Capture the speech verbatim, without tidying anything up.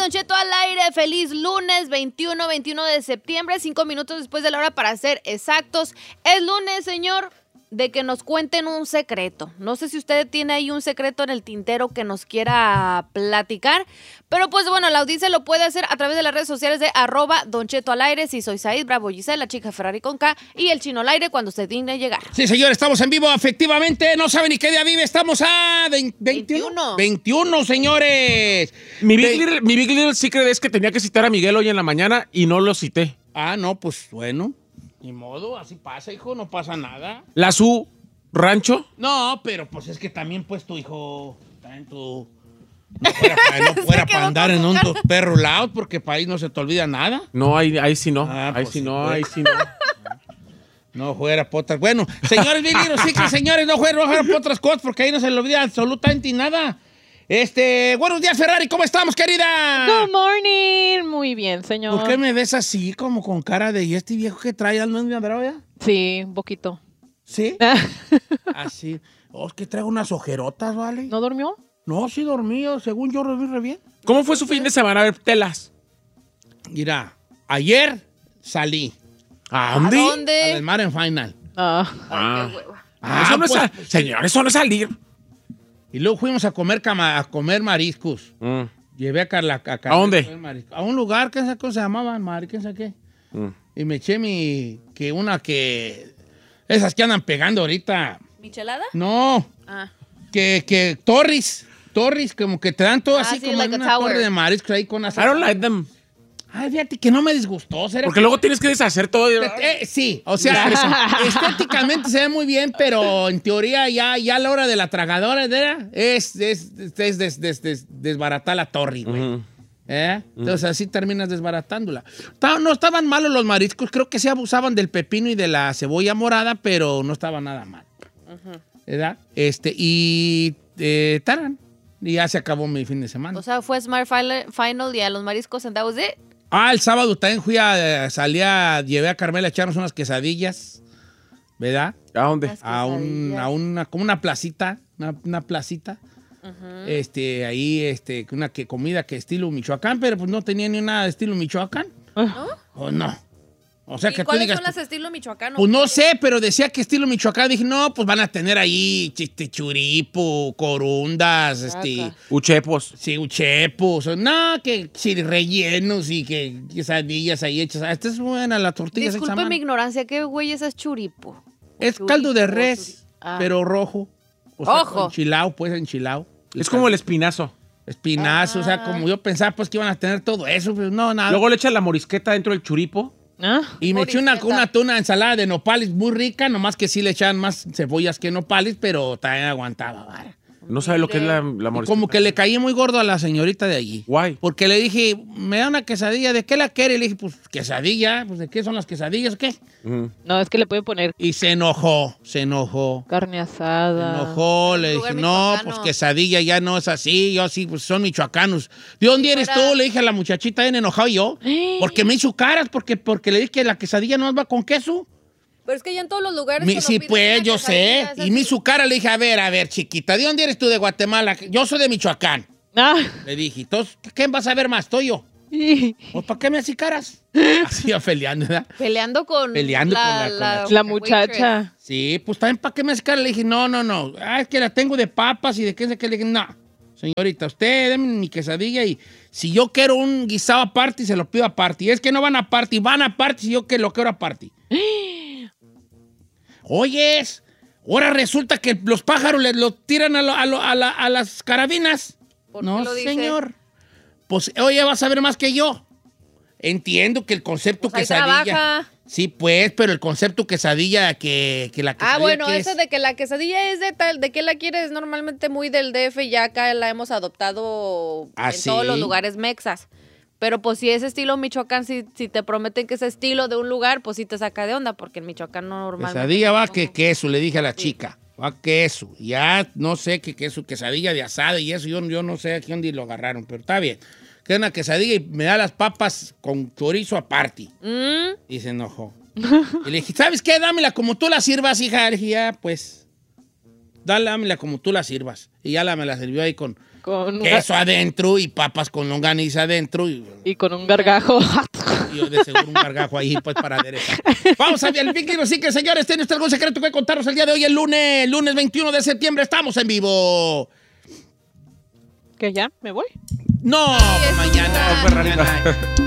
Don Cheto al aire. Feliz lunes veintiuno, veintiuno de septiembre, cinco minutos después de la hora para ser exactos. Es lunes, señor, de que nos cuenten un secreto. No sé si usted tiene ahí un secreto en el tintero que nos quiera platicar, pero pues bueno, la audiencia lo puede hacer a través de las redes sociales de arroba Don Cheto al aire. Si soy Said, Bravo Giselle, la chica Ferrari con K y el chino al aire cuando usted digne llegar. Sí, señor, estamos en vivo, efectivamente. No saben ni qué día vive, estamos a veinte, veintiuno. veintiuno, señores. Mi Big, Ve- Little, mi Big Little Secret es que tenía que citar a Miguel hoy en la mañana y no lo cité. Ah, no, pues bueno. Ni modo, así pasa, hijo, no pasa nada. La su rancho. No, pero pues es que también, pues, tu hijo, también tu... No fuera para, no fuera para andar en un dos perros lados, porque para ahí no se te olvida nada. No, ahí, ahí sí no. Ah, ahí pues sí sí, no, pues. ahí sí no. No fuera por otras... Bueno, señores, Big Little Secret, señores, no fuera, no fuera por otras cosas, porque ahí no se le olvida absolutamente nada. Este, buenos días, Ferrari, ¿cómo estamos, querida? Good morning. Muy bien, señor. ¿Por qué me ves así, como con cara de... ¿Y este viejo que trae al menos de ya? Sí, un poquito. ¿Sí? Así. Oh, es que traigo unas ojerotas, ¿vale? ¿No durmió? No, sí dormido. Según yo dormí re bien. ¿Cómo fue su fin de semana? A ver, telas. Mira, ayer salí ¿A ¿A dónde? al dónde? mar en final. Ah. Ah. Ay, qué hueva. Ah, eso no pues, es sal- Señor, eso no es salir. Y luego fuimos a comer, cama- a comer mariscos. Mm. Llevé a Carla. A, Carla ¿A dónde? comer mariscos. A un lugar, ¿qué cosa se llamaban? Mar, ¿qué sé qué? Mm. Y me eché mi... Que una que... Esas que andan pegando ahorita. ¿Michelada? No. Ah. Que, que Torres. Torres, como que te dan todo Ah, así sí, como like en a una tower. torre de mariscos ahí con las... I don't like them. Ay, fíjate que no me disgustó. ¿Será Porque que- luego tienes que deshacer todo. y- Eh, sí, o sea, estéticamente se ve muy bien, pero en teoría ya, ya a la hora de la tragadora ¿verdad? es, es, es des- des- des- desbaratar la torre, güey. Ujú. ¿Eh? Entonces así terminas desbaratándola. Ta- No estaban malos los mariscos, creo que se abusaban del pepino y de la cebolla morada, pero no estaba nada mal. ¿Verdad? Este, y eh, taran. Y ya se acabó mi fin de semana. O sea, fue Smart Final, final y a los mariscos and that was it. Ah, el sábado también fui a, salí a, llevé a Carmela a echarnos unas quesadillas, ¿verdad? ¿A dónde? Las A, un, quesadillas. a una, como una placita, una, una placita, este, ahí, este, una que, comida que estilo Michoacán, pero pues no tenía ni nada de estilo Michoacán. ¿No? ¿O no? O sea, ¿Y que tú cuáles digas... son las estilo michoacano? Pues no sé, pero decía que estilo Michoacán. Dije, no, pues van a tener ahí este, churipo, corundas, este... Acá. Uchepos. Sí, uchepos, o- no, que sí, rellenos y que quesadillas ahí hechas. Ah, esta es buena, la tortilla hecha a Disculpe mano. mi ignorancia, ¿qué güey es ese churipo? Es Churipo, caldo de churi- res, Ah. pero rojo. O sea, Ojo. enchilado, pues, enchilado. Es como el espinazo. Espinazo, o sea, como yo pensaba, pues, que iban a tener todo eso, pero no, nada. Luego le echas la morisqueta dentro del churipo. ¿Ah? y me eché una, morisqueta. una tuna ensalada de nopales muy rica, nomás que sí le echaban más cebollas que nopales, pero también aguantaba, vara. No sabe lo que es la, la Y morisqueta. como que le caí muy gordo a la señorita de allí. Guay. Porque le dije, me da una quesadilla, ¿de qué la quiere? Y le dije, pues, quesadilla, pues, ¿de qué son las quesadillas o qué? Ujú. No, es que le puede poner Y se enojó, se enojó. carne Se asada. enojó, le lugar dije, no, michoacano. pues quesadilla ya no es así, yo sí, pues son michoacanos. ¿De dónde eres fuera- tú? Le dije a la muchachita bien enojado yo. Porque me hizo caras, porque, porque le dije que la quesadilla no va con queso. Pero es que ya en todos los lugares. Mi- cuando sí, pides pues, una yo sé. quesadilla, es Y me así. hizo cara, le dije, a ver, a ver, chiquita, ¿de dónde eres tú de Guatemala? Yo soy de Michoacán. Ah. Le dije, entonces, ¿quién vas a ver más? Estoy yo. Pues, ¿para qué me haces caras? Así, ya peleando, ¿verdad? Peleando con Peleando con la- con la La muchacha. Sí, pues también para qué me hace cara. Le dije, no, no, no. Ah, es que la tengo de papas y de qué sé qué. Le dije, no, señorita, usted deme mi quesadilla y si yo quiero un guisado aparte, se lo pido aparte. Y es que no van aparte, van aparte si yo que lo quiero aparte. Oyes, ahora resulta que los pájaros les lo tiran a, lo- a lo- a la- a las carabinas. ¿Por qué No, lo dice? señor. Pues, oye, vas a ver más que yo. Entiendo que el concepto Pues ahí quesadilla. trabaja. Sí, pues, pero el concepto quesadilla que, que la quesadilla. Ah, bueno, que eso es- de que la quesadilla es de tal, de que la quieres normalmente muy del D F y ya acá la hemos adoptado ¿Ah, en sí? todos los lugares mexas. Pero pues si es estilo Michoacán, si, si te prometen que es estilo de un lugar, pues sí te saca de onda, porque en Michoacán no normalmente. Quesadilla va no- que queso, le dije a la chica. Va queso. Ya no sé qué queso, quesadilla de asada y eso. Yo, yo no sé a qué dónde lo agarraron, pero está bien. Que una quesadilla y me da las papas con chorizo aparte. Mm, Y se enojó. Y le dije, ¿sabes qué? Dámela como tú la sirvas, hija. Le dije, ya, pues. Dale, dámela como tú la sirvas. Y ya la, me la sirvió ahí con, Con un queso adentro y papas con longaniza adentro. Y, Y con un gargajo. y yo de seguro un gargajo ahí, pues, para aderezar. Vamos a ver, el Vicky nos sigue, señores. ¿Tiene usted algún secreto que contarnos el día de hoy, el lunes, lunes veintiuno de septiembre? Estamos en vivo. ¿Que ya? ¿Me voy? No, mañana. No, Ferrari, no. mañana.